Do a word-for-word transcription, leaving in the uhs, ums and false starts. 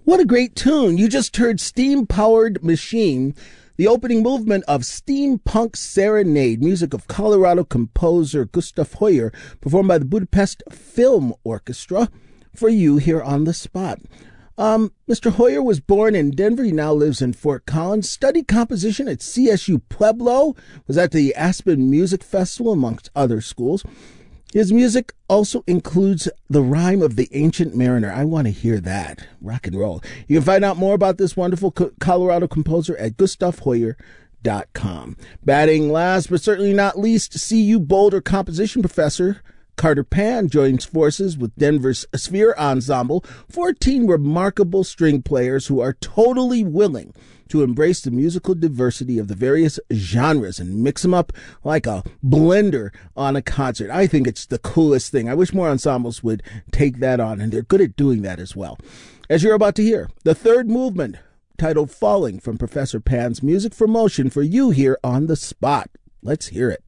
What a great tune. You just heard Steam-Powered Machine, the opening movement of Steampunk Serenade, music of Colorado composer Gustav Hoyer, performed by the Budapest Film Orchestra, for you here on the spot. Um, Mister Hoyer was born in Denver. He now lives in Fort Collins, studied composition at C S U Pueblo, was at the Aspen Music Festival, amongst other schools. His music also includes the rhyme of the Ancient Mariner. I want to hear that. Rock and roll. You can find out more about this wonderful Colorado composer at gustav hoyer dot com. Batting last but certainly not least, C U Boulder composition professor Carter Pan joins forces with Denver's Sphere Ensemble, fourteen remarkable string players who are totally willing to embrace the musical diversity of the various genres and mix them up like a blender on a concert. I think it's the coolest thing. I wish more ensembles would take that on, and they're good at doing that as well. As you're about to hear, the third movement, titled Falling, from Professor Pan's Music for Motion, for you here on the spot. Let's hear it.